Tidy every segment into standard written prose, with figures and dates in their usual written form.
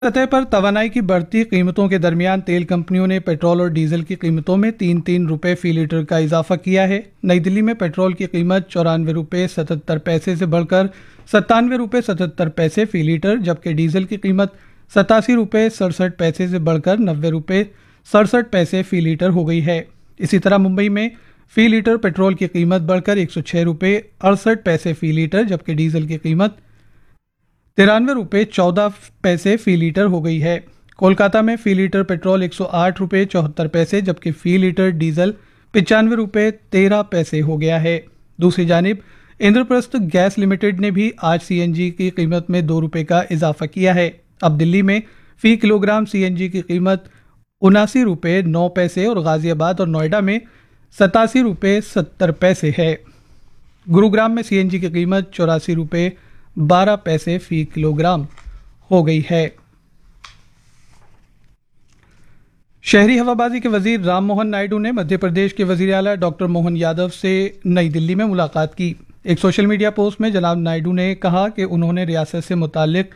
सतह पर तवानाई की बढ़ती कीमतों के दरमियान तेल कंपनियों ने पेट्रोल और डीजल की कीमतों में 3-3 रुपए फी लीटर का इजाफा किया है। नई दिल्ली में पेट्रोल की कीमत 94 रुपए 77 पैसे से बढ़कर 97 रुपए 77 पैसे फी लीटर, जबकि डीजल की कीमत 87 रुपए 67 पैसे से बढ़कर 90 रुपए 67 पैसे फी लीटर हो गई है। इसी तरह मुंबई में फी लीटर पेट्रोल की कीमत बढ़कर 106 रुपए 68 पैसे फी लीटर, जबकि डीजल की कीमत 93 रुपए 14 पैसे फी लीटर हो गई है। कोलकाता में फी लीटर पेट्रोल 108 रुपए 74 पैसे, जबकि फी लीटर डीजल 95 रुपए 13 पैसे हो गया है। दूसरी जानिब इंद्रप्रस्थ गैस लिमिटेड ने भी आज सीएनजी की कीमत में 2 रुपए का इजाफा किया है। अब दिल्ली में फी किलोग्राम सीएनजी की कीमत 79 रुपए 9 पैसे और गाजियाबाद और नोएडा में 87 रुपए 70 पैसे है। गुरुग्राम में सीएनजी की कीमत 84 रुपए 12 पैसे फी किलोग्राम हो गई है। शहरी हवाबाजी के वजीर राम मोहन नायडू ने मध्य प्रदेश के वजीर आला डॉक्टर मोहन यादव से नई दिल्ली में मुलाकात की। एक सोशल मीडिया पोस्ट में जनाब नायडू ने कहा कि उन्होंने रियासत से मुताल्लिक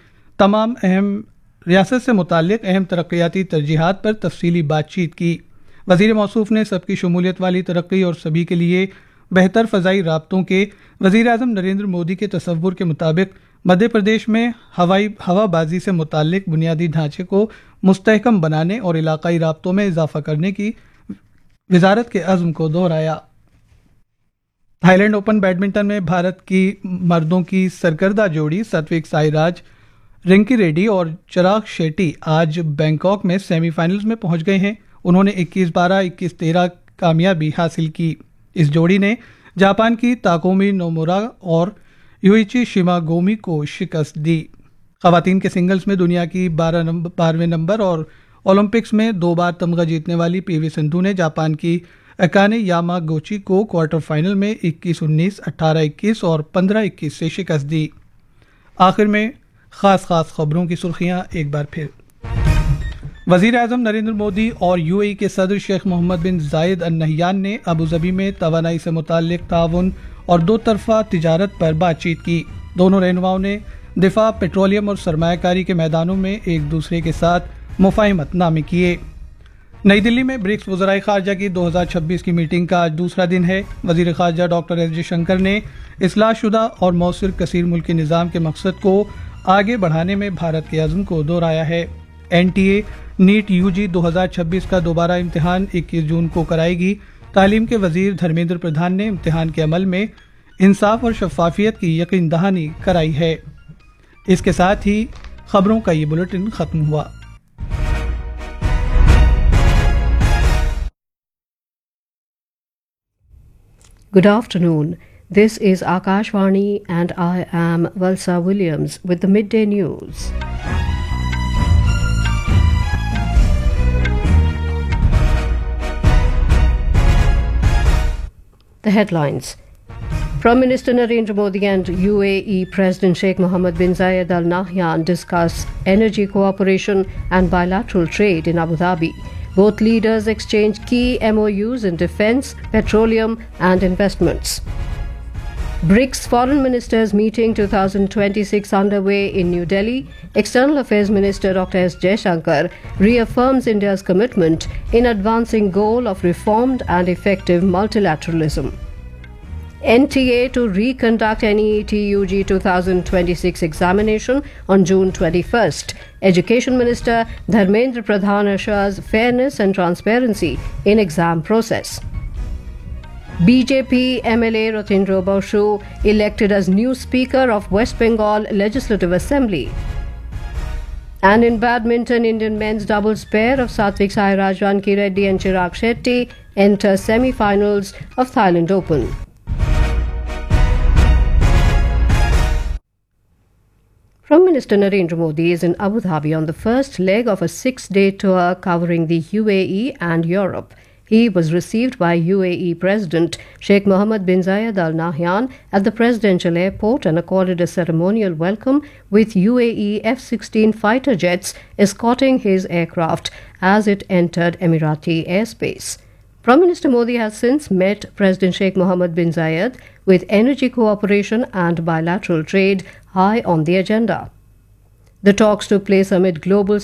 अहम तरक्याती तरजीहात पर तफसीली बातचीत की। वजीर मौसूफ ने सबकी शमूलियत वाली तरक्की और सभी के लिए बेहतर फ़ज़ाई राब्तों के वज़ीर आज़म नरेंद्र मोदी के तसव्वुर के मुताबिक मध्य प्रदेश में हवाबाजी से मुताल्लिक बुनियादी ढांचे को मुस्तहकम बनाने और इलाकाई राब्तों में इजाफा करने की वजारत के अज़्म को दोहराया। थाईलैंड ओपन बैडमिंटन में भारत की मर्दों की सरकर्दा जोड़ी सात्विक साईराज रिंकी रेड्डी और चिराग शेट्टी आज बैंकॉक में सेमीफाइनल्स में पहुंच गए हैं। उन्होंने 21-12, 21-13 कामयाबी हासिल की। इस जोड़ी ने जापान की ताकोमी नोमुरा और युइची शिमागोमी को शिकस्त दी। खवातीन के सिंगल्स में दुनिया की 12वें नंबर और ओलंपिक्स में 2 बार तमगा जीतने वाली पीवी सिंधु ने जापान की अकाने यामागोची को क्वार्टर फाइनल में 21-19, 18-21 और 15-21 से शिकस्त दी। आखिर में खास खबरों की सुर्खियां एक बार फिर। वज़ीर आज़म नरेंद्र मोदी और यूएई के सदर शेख मोहम्मद बिन जायद अल नहयान ने अबू धाबी में तवानाई से मुताल्लिक ताउन और 2 तरफ़ा तिजारत पर बातचीत की। दोनों रहनुमाओं ने दिफा, पेट्रोलियम और सरमायाकारी के मैदानों में एक दूसरे के साथ मुफ़ाहिमतनामे किए। नई दिल्ली में ब्रिक्स वज़राए ख़ारजा की 2026 की मीटिंग का आज दूसरा दिन है। वज़ीर ख़ारजा डॉक्टर एस जयशंकर ने इस्लाहशुदा और मौसर कसीर मुल्की निज़ाम के मकसद को आगे बढ़ाने में भारत के अज़्म को दोहराया है। एनटीए नीट यूजी 2026 का दोबारा इम्तिहान 21 जून को कराएगी। तालीम के वजीर धर्मेंद्र प्रधान ने इम्तिहान के अमल में इंसाफ और शफाफियत की यकीन दहानी कराई है। इसके साथ ही खबरों का ये बुलेटिन खत्म हुआ। Good afternoon. This is Akashvani and I am Valsa Williams with the midday news. The headlines. Prime Minister Narendra Modi and UAE President Sheikh Mohammed bin Zayed Al Nahyan discuss energy cooperation and bilateral trade in Abu Dhabi. Both leaders exchange key MOUs in defence, petroleum and investments. BRICS Foreign Ministers Meeting 2026 underway in New Delhi. External Affairs Minister Dr. S. Jaishankar reaffirms India's commitment in advancing goal of reformed and effective multilateralism. NTA to reconduct NEET UG 2026 examination on June 21st. Education Minister Dharmendra Pradhan assures fairness and transparency in exam process. BJP MLA Rotindra Basu elected as new Speaker of West Bengal Legislative Assembly. And in badminton, Indian men's doubles pair of Satvik Sairaj, Ranki Reddy and Chirag Shetty enter semi-finals of Thailand Open. Prime Minister Narendra Modi is in Abu Dhabi on the first leg of a 6-day tour covering the UAE and Europe. He was received by UAE President Sheikh Mohammed bin Zayed Al Nahyan at the presidential airport and accorded a ceremonial welcome with UAE F-16 fighter jets escorting his aircraft as it entered Emirati airspace. Prime Minister Modi has since met President Sheikh Mohammed bin Zayed with energy cooperation and bilateral trade high on the agenda. The talks took place amid global